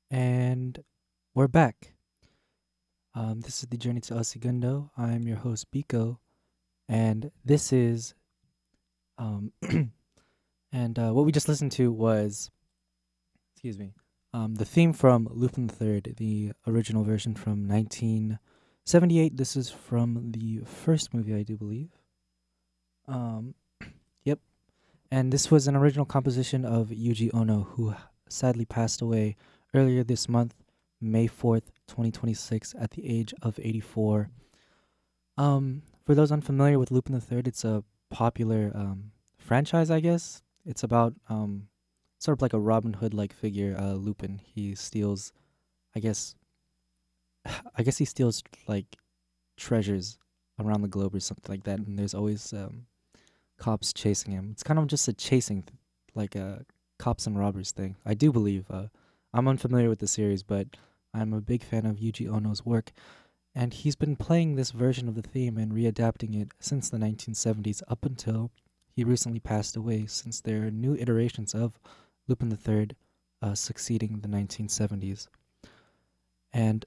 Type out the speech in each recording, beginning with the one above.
And we're back. This is the Journey to El Segundo. I'm your host, Biko, and this is um, and what we just listened to was, excuse me, the theme from Lupin the Third, the original version from 1978. This is from the first movie, I do believe. Um, yep, and this was an original composition of Yuji Ono, who sadly passed away earlier this month, May 4th, 2026, at the age of 84. For those unfamiliar with Lupin the Third, it's a popular franchise, I guess. It's about sort of like a Robin Hood like figure, Lupin. He steals, I guess, I guess he steals like treasures around the globe or something like that, and there's always cops chasing him. It's kind of just a chasing, like a cops and robbers thing. I do believe. I'm unfamiliar with the series, but I'm a big fan of Yuji Ono's work, and he's been playing this version of the theme and readapting it since the 1970s up until he recently passed away, since there are new iterations of Lupin the Third succeeding the 1970s. And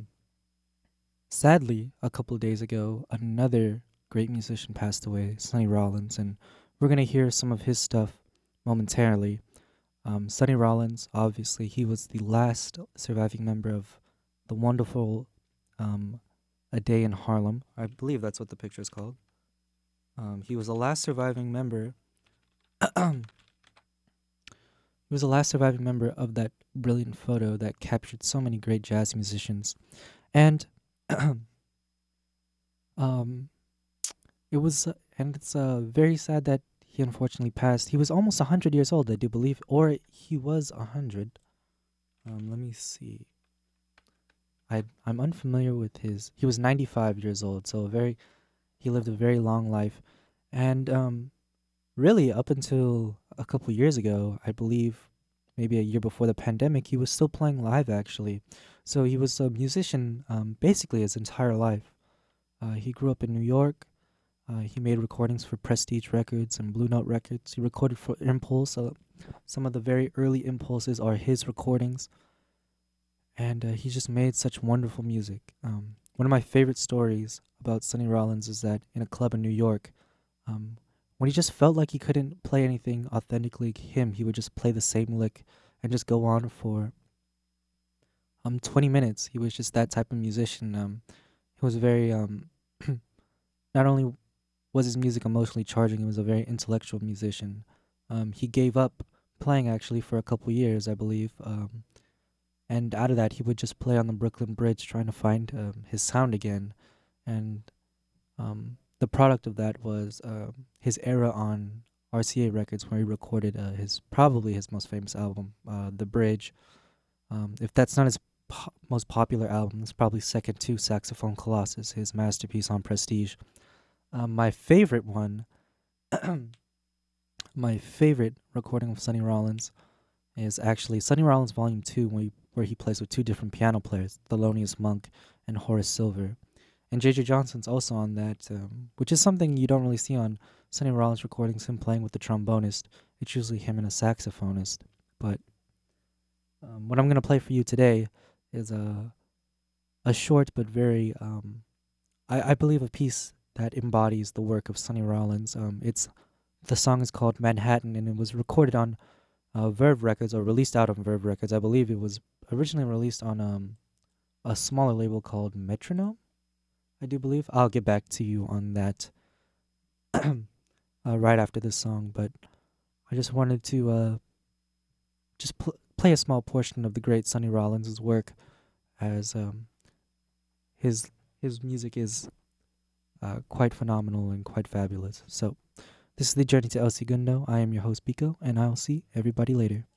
sadly, a couple of days ago, another great musician passed away, Sonny Rollins, and we're going to hear some of his stuff momentarily. Sonny Rollins, obviously, he was the last surviving member of the wonderful um, A Day in Harlem. I believe that's what the picture is called. He was the last surviving member. He was the last surviving member of that brilliant photo that captured so many great jazz musicians, and um, and it's very sad that he unfortunately passed. He was almost 100 years old, I do believe, or he was 100. Let me see. I'm unfamiliar with his. He was 95 years old, so he lived a very long life, and really up until a couple years ago, I believe, maybe a year before the pandemic, he was still playing live actually. So he was a musician basically his entire life. He grew up in New York. He made recordings for Prestige Records and Blue Note Records. He recorded for Impulse. Some of the very early Impulses are his recordings, and he just made such wonderful music. One of my favorite stories about Sonny Rollins is that in a club in New York, um, when he just felt like he couldn't play anything authentically him, he would just play the same lick and just go on for 20 minutes. He was just that type of musician. He was very not only was his music emotionally charging, he was a very intellectual musician. He gave up playing actually for a couple years, I believe. And out of that, he would just play on the Brooklyn Bridge, trying to find his sound again. And the product of that was his era on RCA Records, where he recorded his probably his most famous album, The Bridge. If that's not his most popular album, it's probably second to Saxophone Colossus, his masterpiece on Prestige. My favorite one, my favorite recording of Sonny Rollins is actually Sonny Rollins Volume 2, where he plays with two different piano players, Thelonious Monk and Horace Silver. And J.J. Johnson's also on that, which is something you don't really see on Sonny Rollins recordings, him playing with the trombonist. It's usually him and a saxophonist. But what I'm going to play for you today is a short but very, I believe, a piece that embodies the work of Sonny Rollins. The song is called Manhattan, and it was recorded on Verve Records, or released out on Verve Records. I believe it was originally released on a smaller label called Metronome, I do believe. I'll get back to you on that right after this song, but I just wanted to play a small portion of the great Sonny Rollins' work, as his his music is quite phenomenal and quite fabulous. So, this is the Journey to El Segundo. I am your host, Biko, and I'll see everybody later.